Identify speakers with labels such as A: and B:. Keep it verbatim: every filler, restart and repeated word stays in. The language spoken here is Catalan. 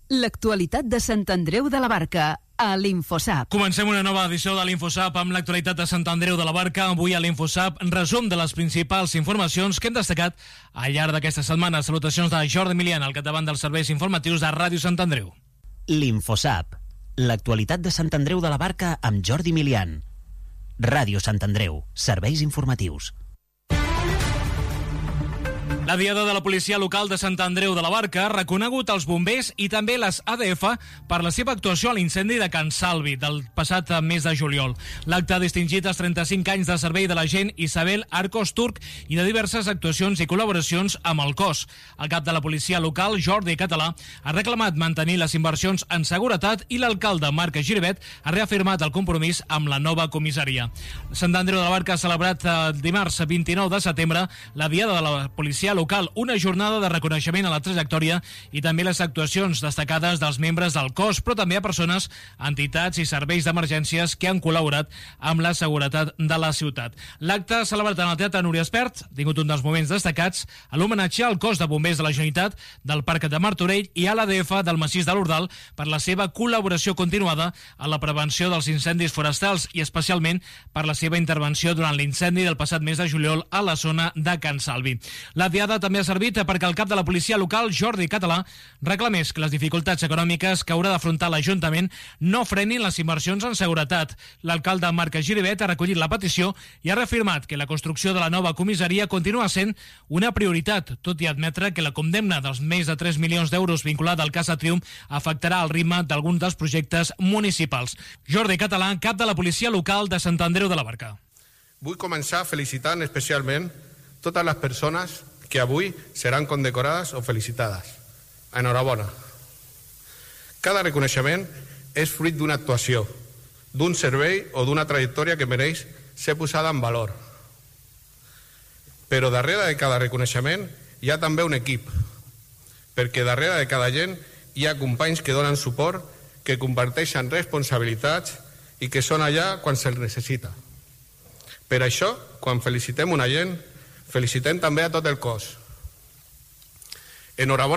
A: L'actualitat de Sant Andreu de la Barca, a l'Infosap.
B: Comencem una nova edició de l'Infosap amb l'actualitat de Sant Andreu de la Barca. Avui a l'Infosap, resum de les principals informacions que hem destacat al llarg d'aquesta setmana. Salutacions de Jordi Milian, al capdavant dels serveis informatius de Ràdio Sant Andreu.
C: L'Infosap, l'actualitat de Sant Andreu de la Barca amb Jordi Milian. Ràdio Sant Andreu, serveis informatius.
B: La Diada de la Policia Local de Sant Andreu de la Barca ha reconegut els bombers i també les A D F per la seva actuació a l'incendi de Can Salvi del passat mes de juliol. L'acte ha distingit els trenta-cinc anys de servei de l'agent Isabel Arcos Turc i de diverses actuacions i col·laboracions amb el cos. El cap de la policia local, Jordi Català, ha reclamat mantenir les inversions en seguretat i l'alcalde Marc Giribet ha reafirmat el compromís amb la nova comissaria. Sant Andreu de la Barca ha celebrat el dimarts vint-i-nou de setembre la Diada de la Policia Local, una jornada de reconeixement a la trajectòria i també les actuacions destacades dels membres del cos, però també a persones, entitats i serveis d'emergències que han col·laborat amb la seguretat de la ciutat. L'acte celebrat en el Teatre Núria Espert ha tingut un dels moments destacats a l'homenatge al cos de bombers de la Generalitat del Parc de Martorell i a l'A D F del Massís de l'Ordal per la seva col·laboració continuada en la prevenció dels incendis forestals i especialment per la seva intervenció durant l'incendi del passat mes de juliol a la zona de Can Salvi. La Diada també ha servit perquè el cap de la policia local, Jordi Català, reclamés que les dificultats econòmiques que haurà d'afrontar l'Ajuntament no frenin les inversions en seguretat. L'alcalde Marc Giribet ha recollit la petició i ha reafirmat que la construcció de la nova comissaria continua sent una prioritat, tot i admetre que la condemna dels més de tres milions d'euros vinculada al cas de Triomf afectarà el ritme d'alguns dels projectes municipals. Jordi Català, cap de la policia local de Sant Andreu de la Barca.
D: Vull començar felicitant especialment totes les persones que avui seran condecorades o felicitades. Enhorabona. Cada reconeixement és fruit d'una actuació, d'un servei o d'una trajectòria que mereix ser posada en valor. Però darrere de cada reconeixement hi ha també un equip, perquè darrere de cada gent hi ha companys que donen suport, que comparteixen responsabilitats i que són allà quan se'ls necessita. Per això, quan felicitem una gent, felicitem també a tot el cos. Enhorabona